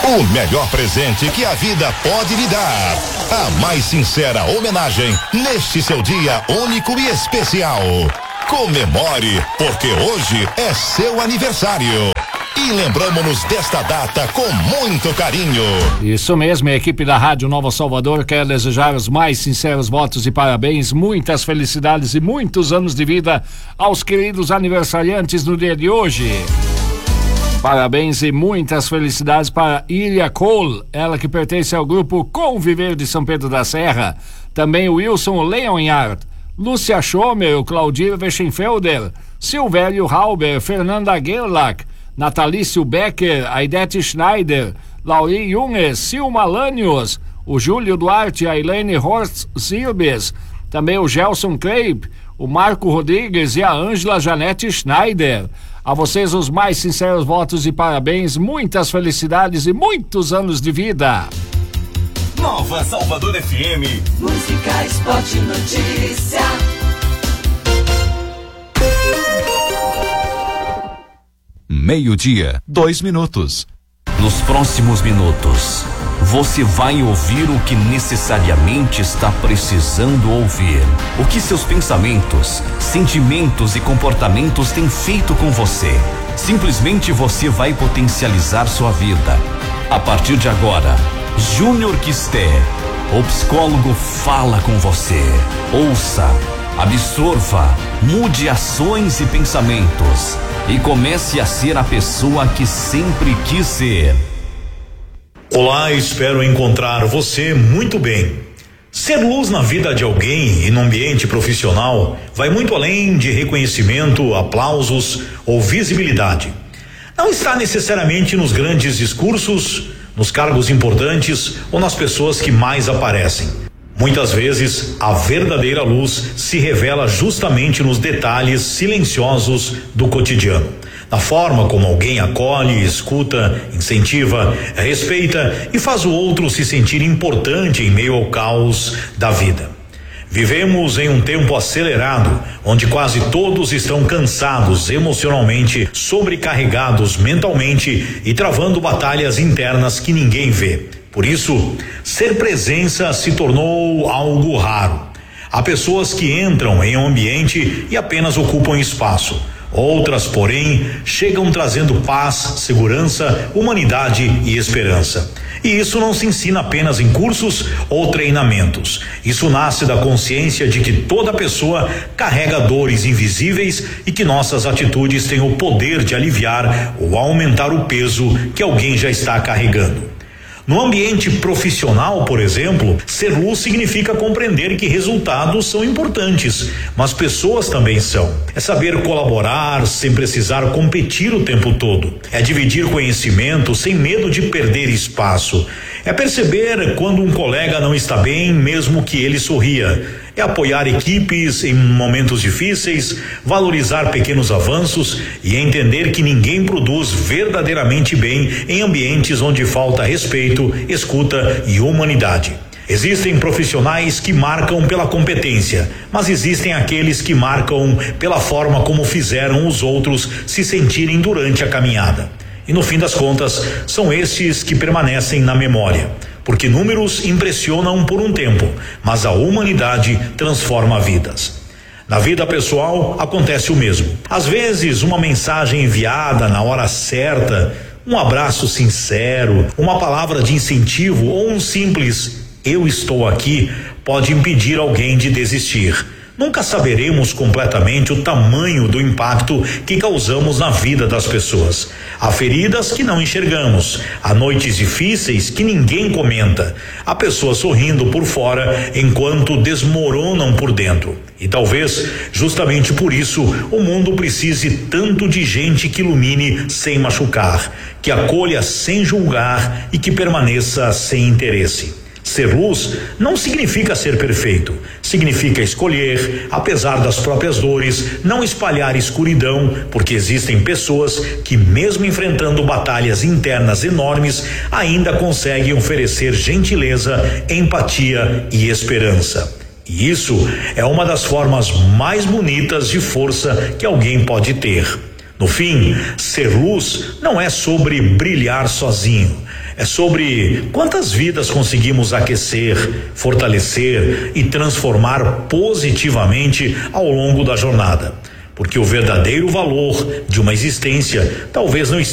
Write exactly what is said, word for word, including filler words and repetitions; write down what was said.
O melhor presente que a vida pode lhe dar. A mais sincera homenagem neste seu dia único e especial. Comemore, porque hoje é seu aniversário. E lembramos-nos desta data com muito carinho. Isso mesmo, a equipe da Rádio Nova Salvador quer desejar os mais sinceros votos e parabéns, muitas felicidades e muitos anos de vida aos queridos aniversariantes no dia de hoje. Parabéns e muitas felicidades para Ilha Cole, ela que pertence ao grupo Conviver de São Pedro da Serra. Também o Wilson Leonhard, Lúcia Schomer, o Claudir Weschenfelder, Silvério Halber, Fernanda Gerlach, Natalício Becker, Aidete Schneider, Lauri Junges, Silma Lanius, o Júlio Duarte, a Elaine Horst Silbes, também o Gelson Kreip, o Marco Rodrigues e a Ângela Janete Schneider. A vocês os mais sinceros votos e parabéns, muitas felicidades e muitos anos de vida. Nova Salvador F M. Música, esporte, notícia. Meio-dia, dois minutos. Nos próximos minutos, você vai ouvir o que necessariamente está precisando ouvir. O que seus pensamentos, sentimentos e comportamentos têm feito com você. Simplesmente você vai potencializar sua vida. A partir de agora, Júnior Quisté, o psicólogo, fala com você. Ouça, absorva, mude ações e pensamentos e comece a ser a pessoa que sempre quis ser. Olá, espero encontrar você muito bem. Ser luz na vida de alguém e no ambiente profissional vai muito além de reconhecimento, aplausos ou visibilidade. Não está necessariamente nos grandes discursos, nos cargos importantes ou nas pessoas que mais aparecem. Muitas vezes, a verdadeira luz se revela justamente nos detalhes silenciosos do cotidiano. Na forma como alguém acolhe, escuta, incentiva, respeita e faz o outro se sentir importante em meio ao caos da vida. Vivemos em um tempo acelerado, onde quase todos estão cansados emocionalmente, sobrecarregados mentalmente e travando batalhas internas que ninguém vê. Por isso, ser presença se tornou algo raro. Há pessoas que entram em um ambiente e apenas ocupam espaço. Outras, porém, chegam trazendo paz, segurança, humanidade e esperança. E isso não se ensina apenas em cursos ou treinamentos. Isso nasce da consciência de que toda pessoa carrega dores invisíveis e que nossas atitudes têm o poder de aliviar ou aumentar o peso que alguém já está carregando. No ambiente profissional, por exemplo, ser luz significa compreender que resultados são importantes, mas pessoas também são. É saber colaborar sem precisar competir o tempo todo. É dividir conhecimento sem medo de perder espaço. É perceber quando um colega não está bem, mesmo que ele sorria. É apoiar equipes em momentos difíceis, valorizar pequenos avanços e entender que ninguém produz verdadeiramente bem em ambientes onde falta respeito, escuta e humanidade. Existem profissionais que marcam pela competência, mas existem aqueles que marcam pela forma como fizeram os outros se sentirem durante a caminhada. E no fim das contas, são estes que permanecem na memória. Porque números impressionam por um tempo, mas a humanidade transforma vidas. Na vida pessoal acontece o mesmo. Às vezes, uma mensagem enviada na hora certa, um abraço sincero, uma palavra de incentivo ou um simples "eu estou aqui" pode impedir alguém de desistir. Nunca saberemos completamente o tamanho do impacto que causamos na vida das pessoas. Há feridas que não enxergamos, há noites difíceis que ninguém comenta, há pessoas sorrindo por fora enquanto desmoronam por dentro. E talvez, justamente por isso, o mundo precise tanto de gente que ilumine sem machucar, que acolha sem julgar e que permaneça sem interesse. Ser luz não significa ser perfeito, significa escolher, apesar das próprias dores, não espalhar escuridão, porque existem pessoas que, mesmo enfrentando batalhas internas enormes, ainda conseguem oferecer gentileza, empatia e esperança. E isso é uma das formas mais bonitas de força que alguém pode ter. No fim, ser luz não é sobre brilhar sozinho, é sobre quantas vidas conseguimos aquecer, fortalecer e transformar positivamente ao longo da jornada. Porque o verdadeiro valor de uma existência talvez não